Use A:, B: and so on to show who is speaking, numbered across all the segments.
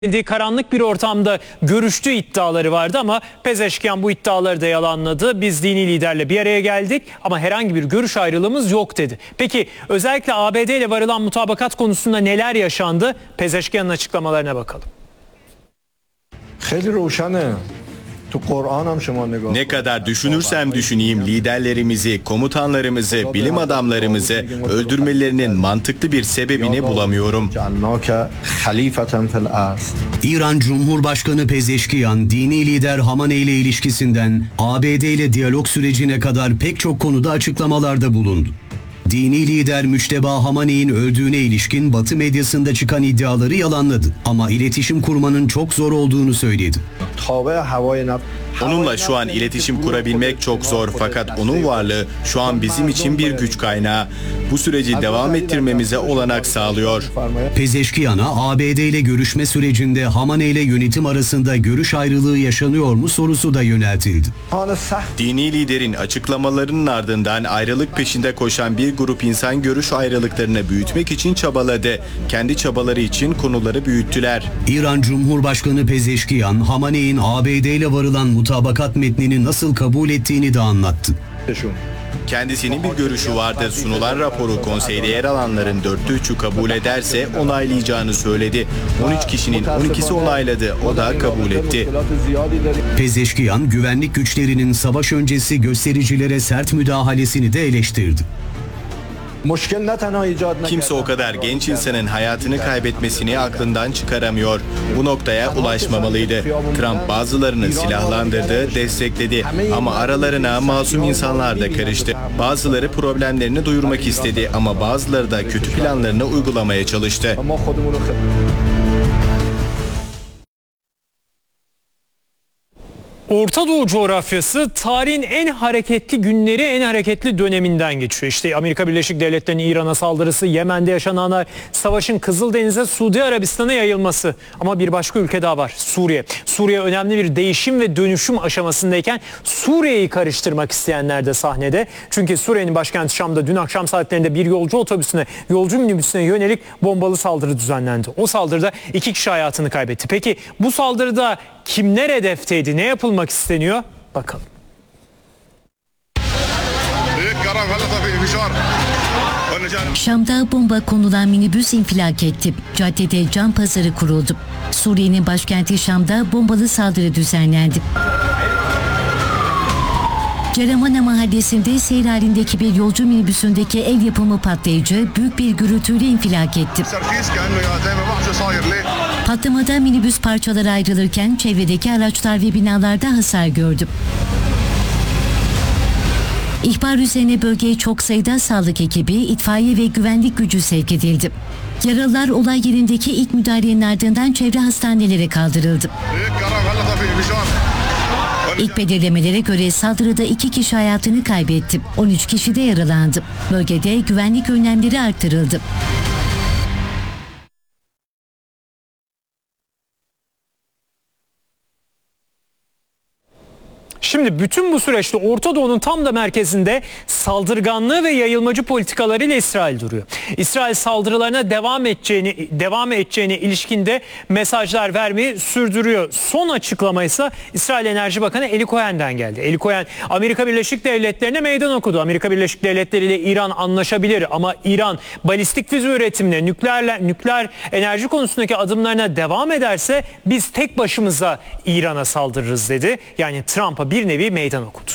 A: Karanlık bir ortamda görüştüğü iddiaları vardı ama Pezeşkiyan bu iddiaları da yalanladı. Biz dini liderle bir araya geldik ama herhangi bir görüş ayrılığımız yok dedi. Peki özellikle ABD ile varılan mutabakat konusunda neler yaşandı? Pezeşkiyan'ın açıklamalarına bakalım.
B: Ne kadar düşünürsem düşüneyim liderlerimizi, komutanlarımızı, bilim adamlarımızı öldürmelerinin mantıklı bir sebebini bulamıyorum.
C: İran Cumhurbaşkanı Pezeşkiyan, dini lider Hamaney ile ilişkisinden ABD ile diyalog sürecine kadar pek çok konuda açıklamalarda bulundu. Dini lider Müçteba Hamaney'in öldüğüne ilişkin Batı medyasında çıkan iddiaları yalanladı ama iletişim kurmanın çok zor olduğunu söyledi.
B: Onunla şu an iletişim kurabilmek çok zor fakat onun varlığı şu an bizim için bir güç kaynağı. Bu süreci devam ettirmemize olanak sağlıyor.
C: Pezeşkiyan'a ABD ile görüşme sürecinde Hamaney ile yönetim arasında görüş ayrılığı yaşanıyor mu sorusu da yöneltildi.
B: Dini liderin açıklamalarının ardından ayrılık peşinde koşan bir grup insan görüş ayrılıklarını büyütmek için çabaladı. Kendi çabaları için konuları büyüttüler.
C: İran Cumhurbaşkanı Pezeşkiyan, Hamaney'in ABD ile varılan mutabakat metnini nasıl kabul ettiğini de anlattı.
B: Kendisinin bir görüşü vardı. Sunulan raporu konseyde yer alanların 4'te 3'ü kabul ederse onaylayacağını söyledi. 13 kişinin 12'si onayladı. O da kabul etti.
C: Pezeşkiyan, güvenlik güçlerinin savaş öncesi göstericilere sert müdahalesini de eleştirdi.
B: Kimse o kadar genç insanın hayatını kaybetmesini aklından çıkaramıyor. Bu noktaya ulaşmamalıydı. Trump bazılarını silahlandırdı, destekledi ama aralarına masum insanlar da karıştı. Bazıları problemlerini duyurmak istedi ama bazıları da kötü planlarını uygulamaya çalıştı.
A: Orta Doğu coğrafyası tarihin en hareketli günleri, en hareketli döneminden geçiyor. İşte Amerika Birleşik Devletleri'nin İran'a saldırısı, Yemen'de yaşananlar, savaşın Kızıldeniz'e, Suudi Arabistan'a yayılması. Ama bir başka ülke daha var, Suriye. Suriye önemli bir değişim ve dönüşüm aşamasındayken Suriye'yi karıştırmak isteyenler de sahnede. Çünkü Suriye'nin başkenti Şam'da dün akşam saatlerinde bir yolcu minibüsüne yönelik bombalı saldırı düzenlendi. O saldırıda 2 kişi hayatını kaybetti. Peki bu saldırıda kimler hedefteydi? Ne yapılmak isteniyor? Bakalım.
D: Şam'da bomba konulan minibüs infilak etti. Caddede can pazarı kuruldu. Suriye'nin başkenti Şam'da bombalı saldırı düzenlendi. Ceramana mahallesinde seyir halindeki bir yolcu minibüsündeki el yapımı patlayıcı büyük bir gürültüyle infilak etti. Patlamada minibüs parçalara ayrılırken çevredeki araçlar ve binalarda hasar gördü. İhbar üzerine bölgeye çok sayıda sağlık ekibi, itfaiye ve güvenlik gücü sevk edildi. Yaralılar olay yerindeki ilk müdahalenin ardından çevre hastanelere kaldırıldı. İlk belirlemelere göre saldırıda 2 kişi hayatını kaybetti. 13 kişi de yaralandı. Bölgede güvenlik önlemleri artırıldı.
A: Şimdi bütün bu süreçte Orta Doğu'nun tam da merkezinde saldırganlığı ve yayılmacı politikalarıyla İsrail duruyor. İsrail saldırılarına devam edeceğine ilişkinde mesajlar vermeyi sürdürüyor. Son açıklama ise İsrail Enerji Bakanı Eli Cohen'den geldi. Eli Cohen Amerika Birleşik Devletleri'ne meydan okudu. Amerika Birleşik Devletleri ile İran anlaşabilir ama İran balistik füze üretimine, nükleer enerji konusundaki adımlarına devam ederse biz tek başımıza İran'a saldırırız dedi. Yani Trump'a bir nevi meydan okudu.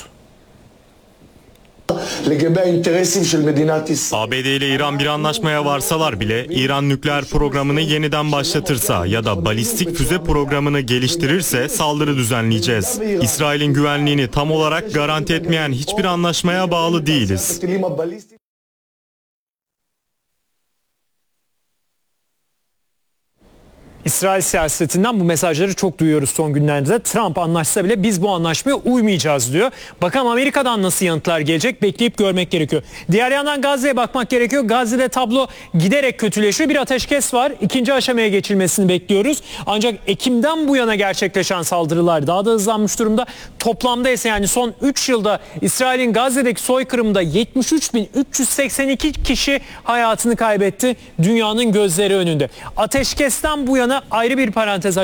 E: ABD ile İran bir anlaşmaya varsalar bile İran nükleer programını yeniden başlatırsa ya da balistik füze programını geliştirirse saldırı düzenleyeceğiz. İsrail'in güvenliğini tam olarak garanti etmeyen hiçbir anlaşmaya bağlı değiliz.
A: İsrail siyasetinden bu mesajları çok duyuyoruz son günlerde. Trump anlaşsa bile biz bu anlaşmaya uymayacağız diyor. Bakalım Amerika'dan nasıl yanıtlar gelecek, bekleyip görmek gerekiyor. Diğer yandan Gazze'ye bakmak gerekiyor. Gazze'de tablo giderek kötüleşiyor. Bir ateşkes var. 2. aşamaya geçilmesini bekliyoruz. Ancak Ekim'den bu yana gerçekleşen saldırılar daha da hızlanmış durumda. Toplamda ise yani son 3 yılda İsrail'in Gazze'deki soykırımında 73.382 kişi hayatını kaybetti. Dünyanın gözleri önünde. Ateşkesten bu yana ayrı bir parantez